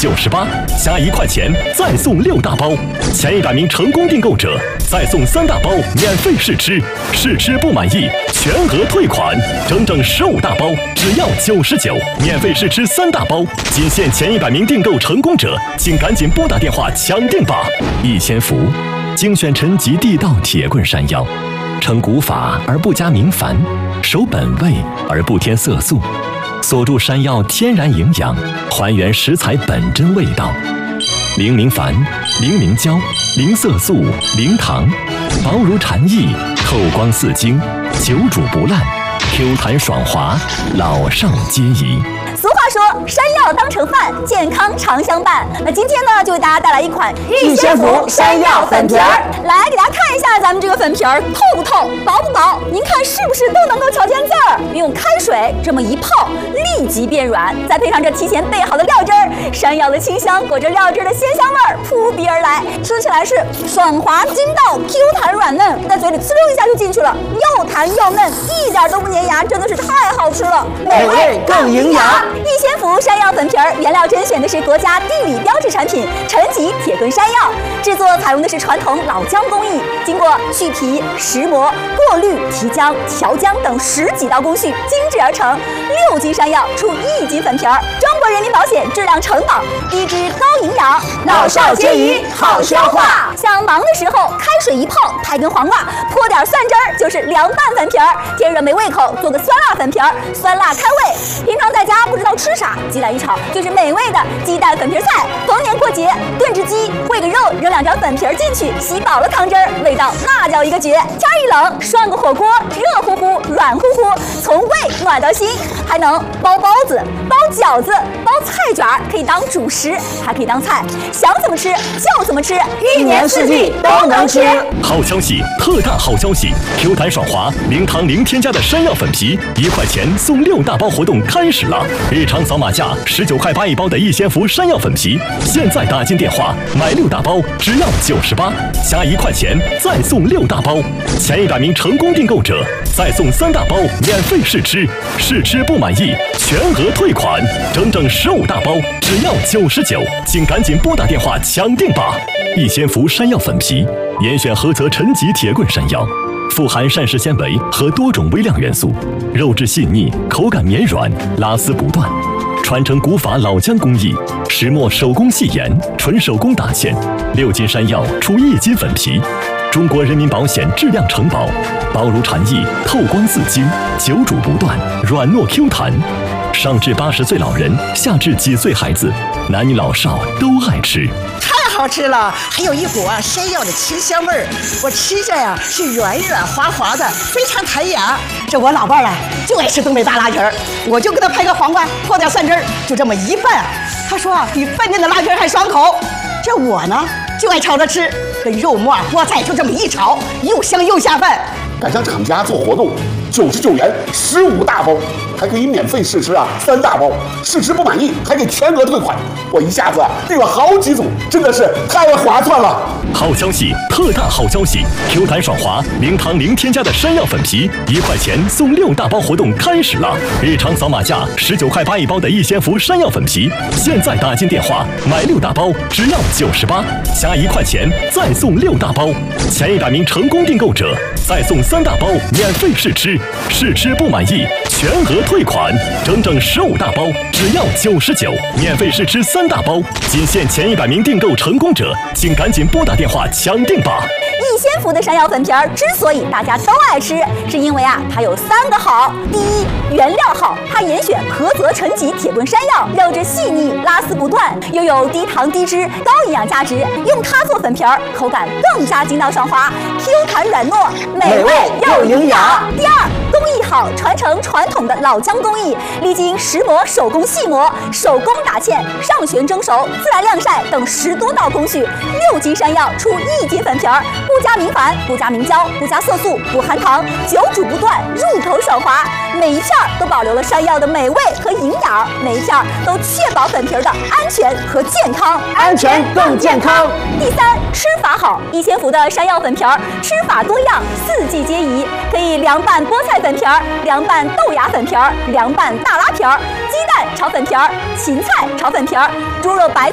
98，加1块钱再送6大包，前100名成功订购者再送3大包免费试吃，试吃不满意全额退款，整整15大包只要99，免费试吃3大包，仅限前100名订购成功者，请赶紧拨打电话抢订吧！1000福，精选陈吉地道铁棍山药，成古法而不加明矾，守本味而不添色素，锁住山药天然营养，还原食材本真味道。零明矾，零明胶，零色素，零糖，薄如蝉翼，透光似晶，久煮不烂，Q 弹爽滑，老少皆宜。 俗话说，山药当成饭，健康常相伴。那今天呢，就为大家带来一款御仙福山药粉皮儿。 来给大家看一下咱们这个粉皮儿透不透、薄不薄？您看是不是都能够瞧见字儿？用开水这么一泡，立即变软，再配上这提前备好的料汁儿，山药的清香裹着料汁的鲜香味儿扑鼻而来，吃起来是爽滑筋道、Q 弹软嫩，在嘴里呲溜一下就进去了，又弹又嫩，一点都不粘牙，真的是太好吃了， 美味更营养。 御仙福山药粉皮儿原料甄选的是国家地理标志产品陈吉铁棍山药，制作采用的是传统老姜工艺，经过去皮、石磨、过滤、提浆、调浆等10几道工序精制而成，6斤山药出1斤粉皮儿。中国人民保险质量承保，低脂高营养， 老少皆宜，好消化。 想忙的时候，开水一泡，拍根黄瓜，泼点蒜汁儿，就是凉拌粉皮儿。天热没胃口，做个酸辣粉皮儿，酸辣开胃。平常在家不知道吃啥，鸡蛋一炒就是美味的鸡蛋粉皮菜。逢年过节炖只鸡，烩个肉，扔2条粉皮儿进去，吸饱了汤汁儿，味道那叫一个绝。天一冷，涮个火锅，热乎乎、软乎乎，从胃暖到心。还能包包子、包饺子、包菜卷儿，可以当主食，还可以当菜，想怎么吃就怎么吃 ，1年4季都能吃。 好消息，特大好消息！Q 弹爽滑、零糖零添加的山药粉皮，1块钱送6大包活动开始了！日常扫码价19块8一包的御仙福山药粉皮，现在打进电话买6大包只要98，加1块钱再送6大包，前100名成功订购者再送3大包免费试吃，试吃不满意全额退款，整整15大包只要99，请赶紧拨打电话抢订吧！御仙福山药粉皮严选菏泽陈吉铁棍山药，富含膳食纤维和多种微量元素，肉质细腻，口感绵软，拉丝不断。传承古法老姜工艺，石磨手工细研，纯手工打芡，6斤山药出1斤粉皮。中国人民保险质量承保，薄如蝉翼，透光似晶，久煮不断，软糯 Q 弹。上至80岁老人，下至几岁孩子，男女老少都爱吃。 太好吃了，还有一股山药的清香味儿，我吃着呀是软软滑滑的，非常弹牙。这我老伴儿就爱吃东北大拉皮儿，我就给他拍个黄瓜，泼点蒜汁儿，就这么一拌，他说比饭店的拉皮儿还爽口。这我呢就爱炒着吃，跟肉末、菠菜就这么一炒，又香又下饭。 赶上厂家做活动，99元15大包，还可以免费试吃3大包，试吃不满意还给全额退款。我一下子订了好几组，真的是太划算了！ 好消息，特大好消息！Q 弹爽滑、零糖零添加的山药粉皮，1块钱送6大包活动开始了！日常扫码价19块8一包的御仙福山药粉皮，现在打进电话买6大包只要98，加1块钱再送6大包，前100名成功订购者再送3大包免费试吃，试吃不满意全额退款，整整15大包只要99，免费试吃3大包，仅限前100名订购成功者，请赶紧拨打电话抢订吧！ 御仙福的山药粉皮儿之所以大家都爱吃，是因为它有3个好。第一，原料好，它严选菏泽陈吉铁棍山药，肉质细腻，拉丝不断，又有低糖低脂、高营养价值，用它做粉皮儿，口感更加筋道爽滑 ，Q 弹软糯，美味又营养。第二，工艺好，传承传统的老姜工艺，历经石磨、手工细磨、手工打芡、上旋蒸熟、自然晾晒等10多道工序，6斤山药出1斤粉皮儿，不加明矾，不加明胶，不加色素，不含糖，久煮不断，入口爽滑。每一片都保留了山药的美味和营养，每一片都确保粉皮的安全和健康， 安全更健康。 第三，吃法好，御仙福的山药粉皮儿吃法多样，4季皆宜，可以凉拌菠菜粉皮儿、凉拌豆芽粉皮儿、凉拌大拉皮儿、鸡蛋炒粉皮儿、芹菜炒粉皮儿、猪肉白